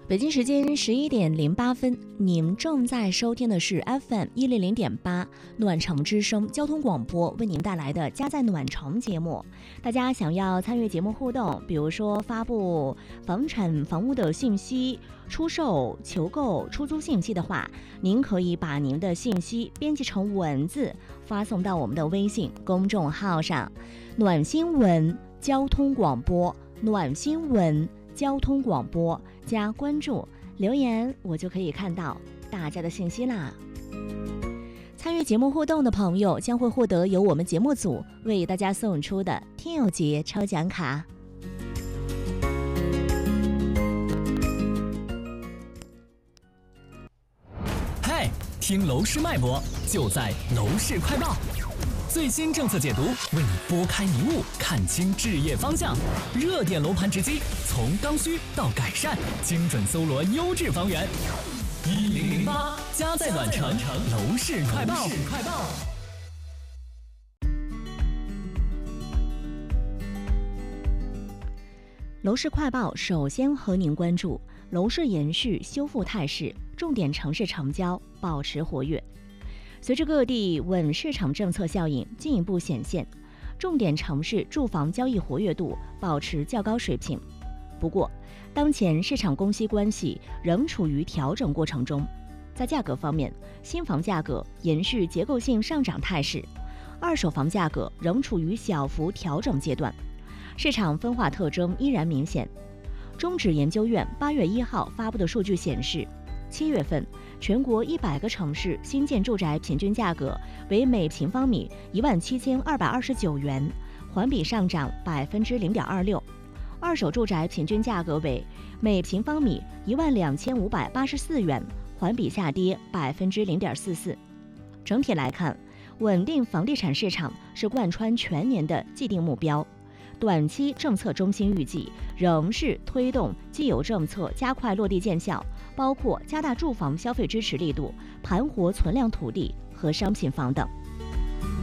北京时间11:08，您正在收听的是 FM100.8暖城之声交通广播为您带来的家在暖城节目。大家想要参与节目互动，比如说发布房产房屋的信息、出售求购出租信息的话，您可以把您的信息编辑成文字发送到我们的微信公众号上，暖新闻交通广播，暖新闻交通广播，加关注留言，我就可以看到大家的信息啦。参与节目互动的朋友将会获得由我们节目组为大家送出的听友节抽奖卡。 嗨，听楼市脉搏，就在楼市快报。最新政策解读，为你拨开迷雾，看清置业方向。热点楼盘直击，从刚需到改善，精准搜罗优质房源。1008家在暖城楼市快报。 楼市快报首先和您关注楼市延续修复态势，重点城市成交保持活跃。随着各地稳市场政策效应进一步显现，重点城市住房交易活跃度保持较高水平。不过，当前市场供需关系仍处于调整过程中。在价格方面，新房价格延续结构性上涨态势，二手房价格仍处于小幅调整阶段，市场分化特征依然明显。中指研究院8月1号发布的数据显示，7月份全国100个城市新建住宅平均价格为每平方米17229元，环比上涨0.26%；二手住宅平均价格为每平方米12584元，环比下跌0.44%。整体来看，稳定房地产市场是贯穿全年的既定目标。短期政策中心预计仍是推动既有政策加快落地见效，包括加大住房消费支持力度、盘活存量土地和商品房等。